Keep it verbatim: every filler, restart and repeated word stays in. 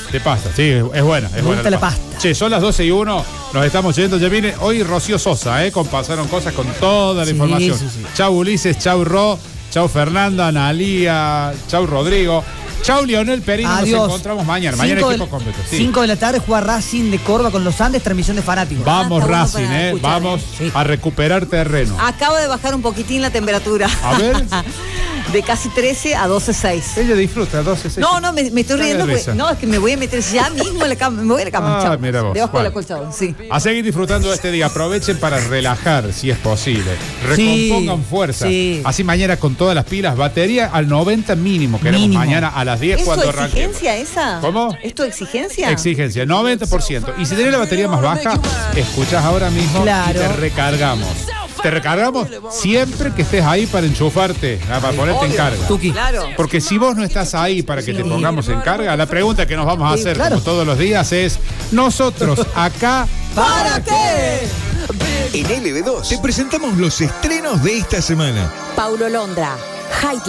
De pasta, sí, es, es buena. Es Me buena gusta la pasta. Che, son las doce y uno, nos estamos yendo. Ya viene hoy Rocío Sosa, ¿eh? Con pasaron cosas con toda la Sí, información. sí, sí. Chau Ulises, chau Ro, chau Fernanda, Analía, chau Rodrigo. Chau Lionel Perino, Adiós. nos encontramos mañana. Mañana Cinco equipo de- completo. Sí. cinco de la tarde juega Racing de Córdoba con los Andes, transmisión de fanáticos. Vamos Ah, está bueno Racing, para ¿eh? escuchar, Vamos Sí. a recuperar terreno. Acaba de bajar un poquitín la temperatura. A ver. De casi trece a doce punto seis. Ella disfruta, doce, seis. No, no, me, me estoy Caga riendo. de Porque, risa. no, es que me voy a meter ya mismo en la cama. Me voy a la cama. Ah, chao. mira vos. Debajo Bueno. del acolchado, sí. A seguir disfrutando de este día. Aprovechen para relajar, si es posible. Sí, Recompongan fuerza. sí. Así mañana con todas las pilas. Batería al noventa mínimo. Queremos Mínimo. mañana a las diez ¿Es tu cuando arranquemos. exigencia esa? ¿Cómo? ¿Es tu exigencia? Exigencia, noventa por ciento. Y si tenés la batería más baja, escuchás ahora mismo Claro. y te recargamos. Te recargamos siempre que estés ahí para enchufarte, ah, para ponerte en carga. Tuki. Claro. Porque si vos no estás ahí para que te pongamos en carga, la pregunta que nos vamos a Sí, hacer claro. como todos los días es, nosotros acá... ¿Para qué? En L B dos te presentamos los estrenos de esta semana. Paulo Londra, High